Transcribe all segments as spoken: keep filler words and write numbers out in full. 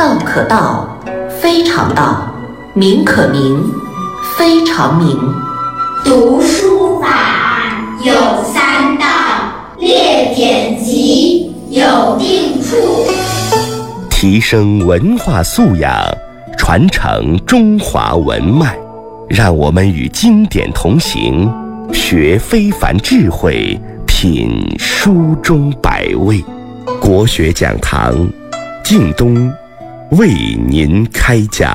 道可道，非常道；名可名，非常名。 读书法有三到，列典籍有定处。 提升文化素养，传承中华文脉，让我们与经典同行，学非凡智慧，品书中百味。国学讲堂，靳东为您开讲。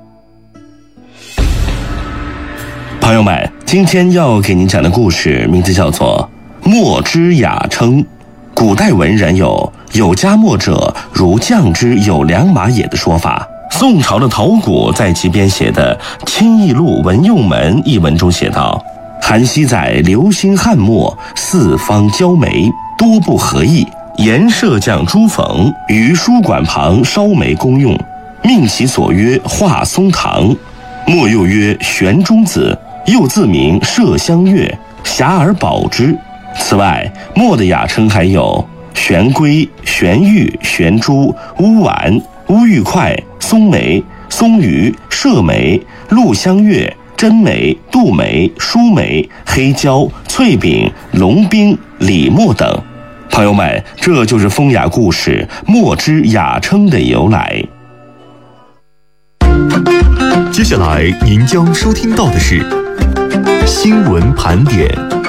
朋友们，今天要给您讲的故事名字叫做墨之雅称。古代文人有有家墨者如将之有良马也的说法。宋朝的陶谷在其编写的《清异录文用门》一文中写道：韩熙载留心汉墨，四方交眉，多不合意，言射将朱逢于书馆旁烧眉公用，命其所曰画松堂。墨又曰玄中子，又自名麝香月，遐而保之。此外，墨的雅称还有玄龟、玄玉、玄珠、乌丸、乌玉块、松梅、松榆、麝梅、陆香月、真梅、杜梅、舒梅、黑椒、翠饼、龙冰、李墨等。朋友们，这就是风雅故事墨之雅称的由来。 接下来您将收听到的是新闻盘点。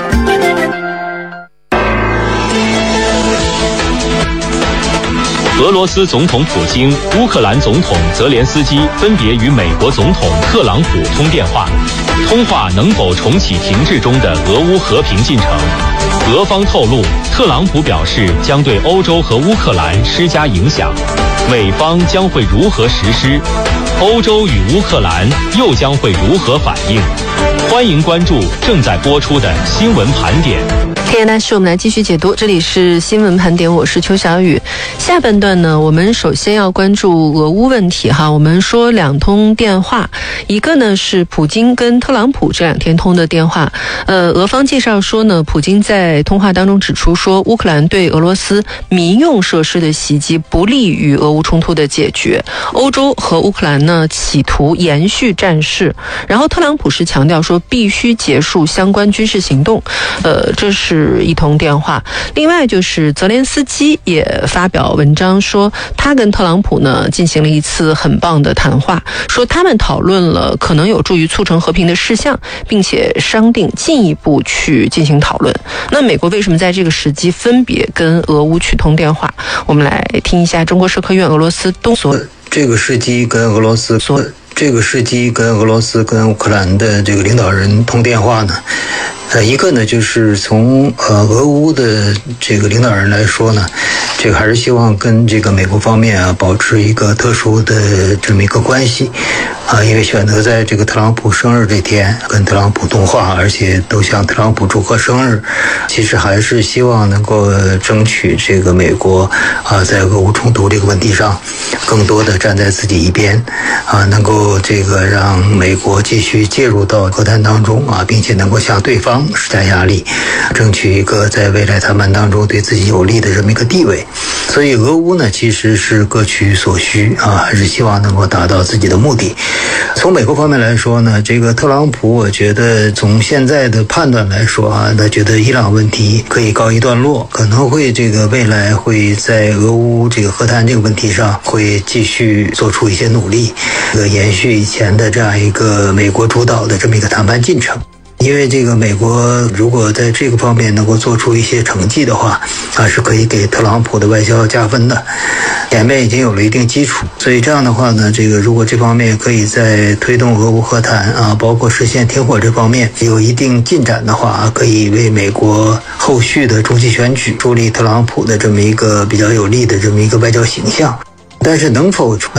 俄罗斯总统普京、乌克兰总统泽连斯基分别与美国总统特朗普通电话，通话能否重启停滞中的俄乌和平进程？俄方透露，特朗普表示将对欧洲和乌克兰施加影响，美方将会如何实施？欧洲与乌克兰又将会如何反应？欢迎关注正在播出的新闻盘点。 接下来是我们来继续解读，这里是新闻盘点，我是邱小雨。下半段呢，我们首先要关注俄乌问题哈。我们说两通电话，一个呢是普京跟特朗普这两天通的电话。呃，俄方介绍说呢，普京在通话当中指出说，乌克兰对俄罗斯民用设施的袭击不利于俄乌冲突的解决，欧洲和乌克兰呢企图延续战事。然后特朗普是强调说，必须结束相关军事行动。呃，这是一通电话。另外就是泽连斯基也发表文章说，他跟特朗普呢进行了一次很棒的谈话，说他们讨论了可能有助于促成和平的事项，并且商定进一步去进行讨论。那美国为什么在这个时机分别跟俄乌去通电话？我们来听一下中国社科院俄罗斯东所。 这个时机跟俄罗斯所这个时机跟俄罗斯跟乌克兰的这个领导人通电话呢，呃，一个呢就是从呃俄乌的这个领导人来说呢，这个还是希望跟这个美国方面啊保持一个特殊的这么一个关系啊，因为选择在这个特朗普生日这天跟特朗普通话，而且都向特朗普祝贺生日，其实还是希望能够争取这个美国啊在俄乌冲突这个问题上更多的站在自己一边啊，能够这个让美国继续介入到和谈当中啊，并且能够向对方施加压力，争取一个在未来谈判当中对自己有利的这么一个地位。所以俄乌呢其实是各取所需啊，还是希望能够达到自己的目的。从美国方面来说呢，这个特朗普我觉得从现在的判断来说啊，他觉得伊朗问题可以告一段落，可能会这个未来会在俄乌这个和谈这个问题上会继续做出一些努力，这个延续以前的这样一个美国主导的这么一个谈判进程。因为这个美国如果在这个方面能够做出一些成绩的话啊，是可以给特朗普的外交加分的，前面已经有了一定基础，所以这样的话呢，这个如果这方面可以在推动俄乌和谈啊，包括实现停火这方面有一定进展的话，可以为美国后续的中期选举树立特朗普的这么一个比较有利的这么一个外交形象。但是能否